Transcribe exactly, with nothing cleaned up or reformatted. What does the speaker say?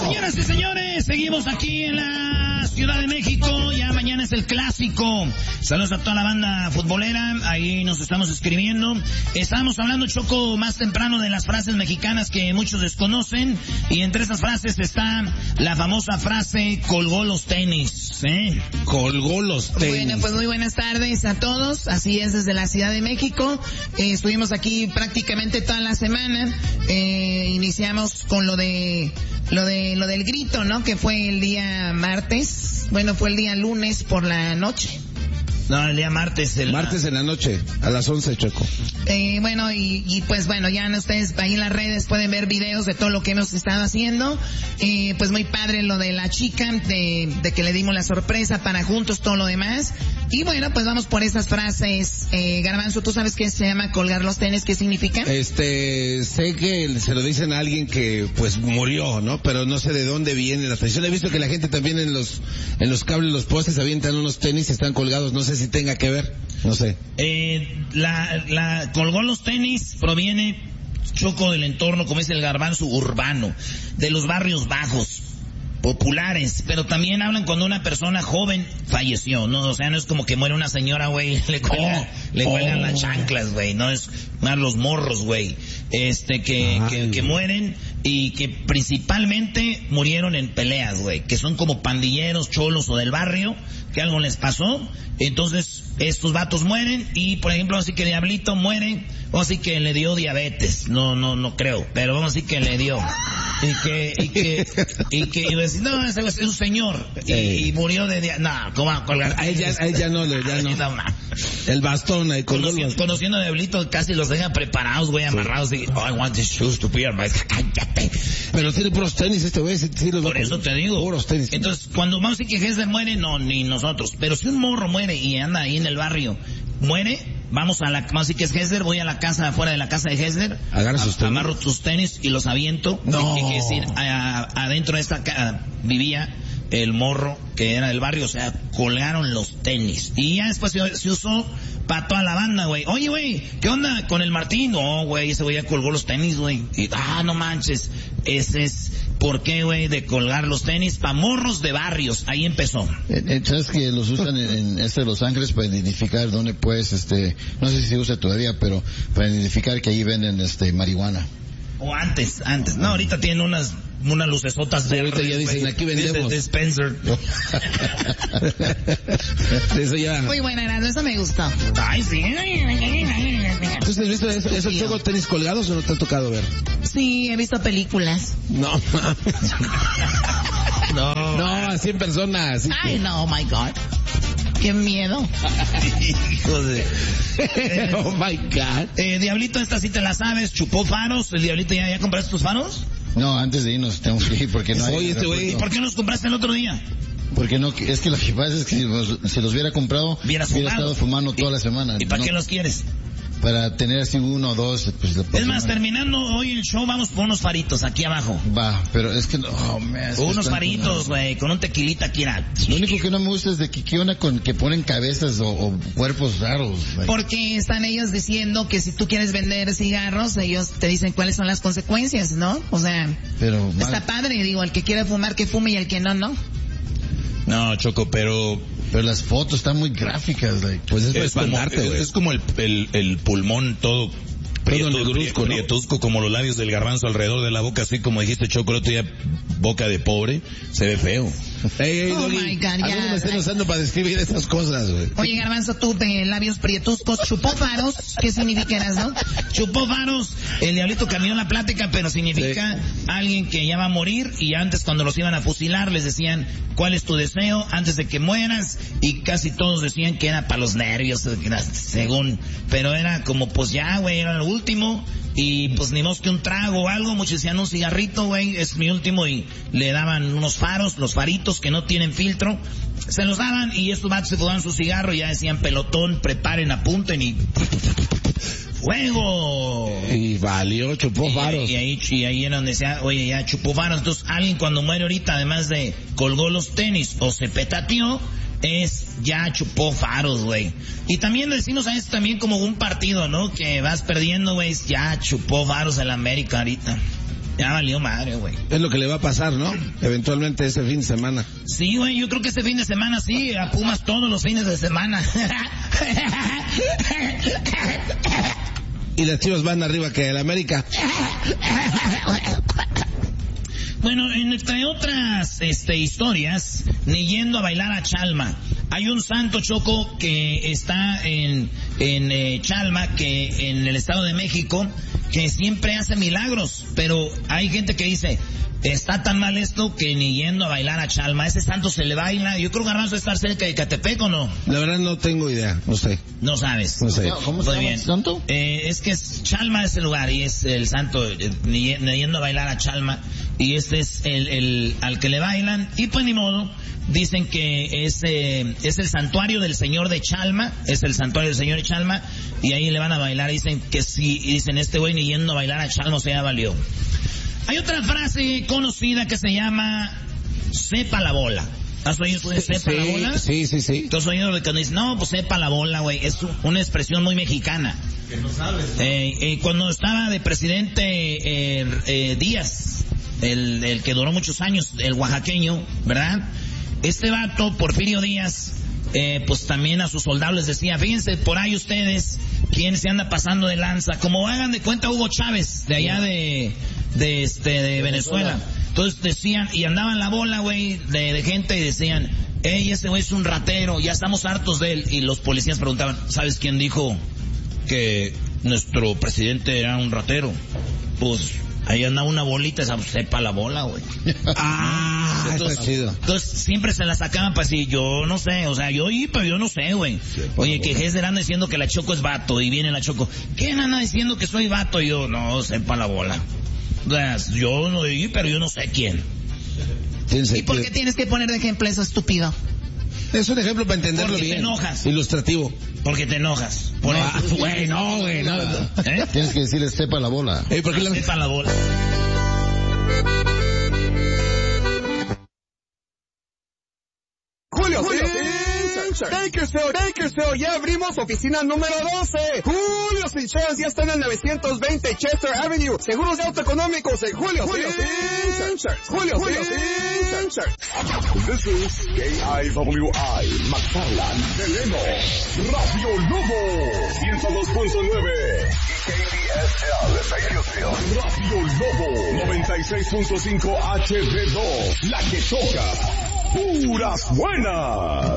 Señoras y señores, seguimos aquí en la Ciudad de México. Ya mañana es el clásico. Saludos a toda la banda futbolera. Ahí nos estamos escribiendo. Estábamos hablando, Choco, más temprano de las frases mexicanas que muchos desconocen. Y entre esas frases está la famosa frase, colgó los tenis. ¿Eh? Colgó los tenis. Bueno, pues muy buenas tardes a todos. Así es, desde la Ciudad de México. Eh, estuvimos aquí prácticamente toda la semana. Eh, iniciamos con lo de... Lo de lo del grito, ¿no? Que fue el día martes. Bueno, fue el día lunes por la noche. No, el día martes. El martes en la noche, a las once, Choco. Eh, bueno, y, y pues bueno, ya ustedes ahí en las redes pueden ver videos de todo lo que hemos estado haciendo. Eh, pues muy padre lo de la chica, de, de que le dimos la sorpresa para juntos, todo lo demás. Y bueno, pues vamos por esas frases. Eh, Garbanzo, ¿tú sabes qué se llama colgar los tenis? ¿Qué significa? Este, sé que se lo dicen a alguien que pues murió, ¿no? Pero no sé de dónde viene la tradición. He visto que la gente también en los, en los cables, los postes avientan unos tenis y están colgados, no sé si tenga que ver, no sé. Eh, la, la colgó los tenis proviene, Choco, del entorno, como es el Garbanzo, urbano, de los barrios bajos, populares, pero también hablan cuando una persona joven falleció, ¿no? O sea, no es como que muere una señora, güey, le cuelgan, oh, le cuelgan oh. las chanclas, güey, no es más los morros, güey, este, que, que, que mueren y que principalmente murieron en peleas, güey, que son como pandilleros, cholos o del barrio, que algo les pasó, entonces estos vatos mueren y, por ejemplo, así que Diablito muere, o así que le dio diabetes, no, no, no creo, pero vamos a decir que le dio, y que, y que, y que, y decir, no, ese es un señor, y, y murió de diabetes, no, ¿cómo va a colgar? A ella, a ella no, ya no. El bastón ahí, conociendo, conociendo a Diablito, casi los deja preparados, güey, amarrados, y, oh, I want these shoes to be on my, cállate. Pero tiene puros tenis este güey, sí, sí los por eso te digo. Puros tenis. Entonces, cuando vamos a decir que Hessler muere, no, ni nosotros, pero si un morro muere y anda ahí en el barrio, muere, vamos a la, vamos a decir que es Hessler, voy a la casa, afuera de la casa de Hessler, agarra sus tenis, amarro tus tenis y los aviento, no. y que decir, a, adentro de esta casa vivía el morro que era del barrio, o sea, colgaron los tenis, y ya después se, se usó para toda la banda, güey. Oye, güey, ¿qué onda con el Martín? No, güey, ese güey ya colgó los tenis, güey. Y, ah, no manches, ese es, ¿por qué, güey, de colgar los tenis? Pa' morros de barrios, ahí empezó. ¿Sabes que los usan en, en este de Los Ángeles para identificar dónde puedes, este, no sé si se usa todavía, pero para identificar que ahí venden, este, marihuana? O antes, antes. No, ahorita tienen unas, unas lucesotas de... Ahorita ya dicen, aquí vendemos. De Spencer. Eso ya... Muy buena, Erasmo, eso me gustó. Ay, sí. ¿Tú has visto eso, esos Choco tenis colgados o no te ha tocado ver? Sí, he visto películas. No, no. No, así en persona. Así Ay, que... no, oh my God. ¡Qué miedo! Hijo de... oh my God. Eh, Diablito, esta sí te la sabes. ¿Chupó faros? ¿El Diablito ya, ya compraste tus faros? No, antes de irnos tenemos que ir porque no hay... Oye, este güey, ¿y por qué no los compraste el otro día? Porque no, es que lo que pasa es que si los, si los hubiera comprado, hubiera estado fumando toda la semana. ¿Y para no, qué los quieres? Para tener así uno o dos, pues... Es más, terminando hoy el show, vamos por unos faritos aquí abajo. Va, pero es que... Oh, man, unos faritos, güey, con un tequilita aquí. Era... Lo único que no me gusta es de que qué onda con que ponen cabezas o, o cuerpos raros. Like. Porque están ellos diciendo que si tú quieres vender cigarros, ellos te dicen cuáles son las consecuencias, ¿no? O sea, pero, está mal. padre, digo, el que quiera fumar que fume y el que no, no. No, Choco, pero... Pero las fotos están muy gráficas, like. Pues es, es, como, es, es como el, el, el pulmón todo prietusco, ¿no? Como los labios del Garbanzo alrededor de la boca, así como dijiste, Choco, el otro día, boca de pobre, se ve feo. Hey, hey, oh Doggy, my God, ya. algunos me están usando para describir estas cosas, güey. Oye, Garbanzo, tú de labios prietuscos, chupó faros, ¿qué significa eso, no? Chupó faros, el Diablito cambió la plática, pero significa sí. Alguien que ya va a morir, y antes cuando los iban a fusilar les decían, ¿cuál es tu deseo antes de que mueras? Y casi todos decían que era para los nervios, según, pero era como, pues ya, güey, era lo último, y pues ni más que un trago o algo, muchos decían un cigarrito, güey, es mi último, y le daban unos faros, los faritos que no tienen filtro, se los daban, y estos vatos se fumaban su cigarro, y ya decían, pelotón, preparen, apunten, y... ¡fuego! Y valió, chupó faros. Y, y, ahí, y ahí era donde decía, oye, ya chupó faros. Entonces, alguien cuando muere ahorita, además de colgó los tenis o se petateó, es ya chupó faros, güey. Y también decimos a esto también como un partido, ¿no? Que vas perdiendo, güey, ya chupó faros el América ahorita. Ya valió madre, güey. Es lo que le va a pasar, ¿no? Eventualmente ese fin de semana. Sí, güey, yo creo que este fin de semana sí, a Pumas todos los fines de semana. Y las Chivas van arriba que el América. Bueno, entre otras este, historias, ni yendo a bailar a Chalma. Hay un santo, Choco, que está en, en eh, Chalma, que en el Estado de México, que siempre hace milagros, pero hay gente que dice, está tan mal esto que ni yendo a bailar a Chalma, ese santo se le baila. Yo creo que Garbanzo estar cerca de Catepec, ¿o no? La verdad no tengo idea, no sé. No sabes. No sé. ¿Cómo se Muy llama bien. el santo? Eh, es que es, Chalma es el lugar y es el santo, eh, ni, ni yendo a bailar a Chalma, y este es el, el al que le bailan, y pues ni modo. Dicen que es, eh, es el santuario del Señor de Chalma, es el santuario del Señor de Chalma, y ahí le van a bailar. Dicen que sí, y dicen, este güey ni yendo a bailar a Chalma, o sea, valió. Hay otra frase conocida que se llama, sepa la bola. ¿Has oído tú de sepa sí, la bola? Sí, sí, sí. ¿Tú has oído lo que dicen? No, pues sepa la bola, güey, es una expresión muy mexicana. Que no sabes. Eh, eh, cuando estaba de presidente eh, eh, Díaz, el, el que duró muchos años, el oaxaqueño, ¿verdad? Este vato, Porfirio Díaz, eh, pues también a sus soldados les decía, fíjense por ahí ustedes, quién se anda pasando de lanza, como hagan de cuenta Hugo Chávez, de allá de, de este, de Venezuela. Entonces decían, y andaban la bola, güey, de, de gente y decían, ey, ese güey es un ratero, ya estamos hartos de él. Y los policías preguntaban, ¿sabes quién dijo que nuestro presidente era un ratero? Pues ahí andaba una bolita, esa sepa la bola, güey. Ah, entonces, está chido. Entonces siempre se la sacaban para decir, yo no sé, o sea, yo oí, pero yo no sé, güey. Oye, que Hesder anda diciendo que la Choco es vato, y viene la Choco, ¿quién anda diciendo que soy vato? Y yo, no, sepa la bola. O sea, yo no oí, pero yo no sé quién. ¿Y por qué tienes que poner de ejemplo eso, estúpido? Es un ejemplo para entenderlo Porque bien. te enojas. Ilustrativo. Porque te enojas. Por No, eso. güey, no, güey, no. ¿Eh? Tienes que decirle sepa la bola. Ey, ¿por qué la... Sepa la bola. Julio, Julio, Bakersfield, Bakersfield, ya abrimos oficina número doce. Julio Insurance ya está en el novecientos veinte Chester Avenue. Seguros de auto económicos en Julio, Julio Insurance. Julio, Julio Insurance. This is K I W I, McFarland, Deleno, Radio Lobo, ciento dos punto nueve. K D S L, Bakersfield, Radio Lobo, noventa y seis punto cinco H D dos, la que toca puras buenas.